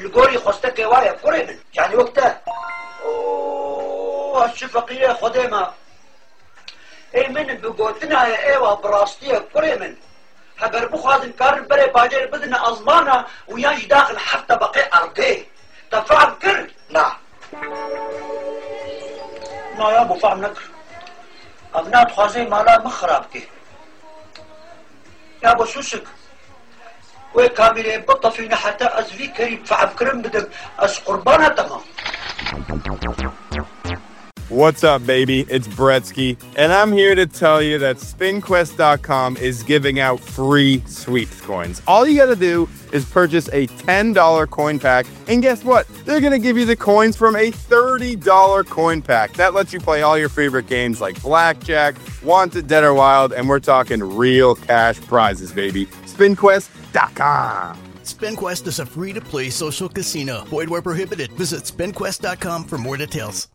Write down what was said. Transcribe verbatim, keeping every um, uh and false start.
القوري خستك وايا قري من يعني وقتها اوه الشفقية خديمة اي من بقوتنا ايوه براستية قري من هقر بخوازن كارن بري باجر بدنا ازمانا ويانج داخل حتى بقي ارضي تفعل كر لا لا يا ابو فهم نكر ابنات خوازي مالا مخرابكي يا ابو سوسك وكاميري بطفينا حتى ازفي كريم فعب كرم بدم از قربانة تمام. What's up, baby? It's Bretsky, and I'm here to tell you that spin quest dot com is giving out free sweeps coins. All you gotta do is purchase a ten dollar coin pack, and guess what? They're gonna give you the coins from a thirty dollar coin pack. That lets you play all your favorite games like Blackjack, Wanted, Dead or Wild, and we're talking real cash prizes, baby. spin quest dot com. SpinQuest is a free-to-play social casino. Void where prohibited. Visit spin quest dot com for more details.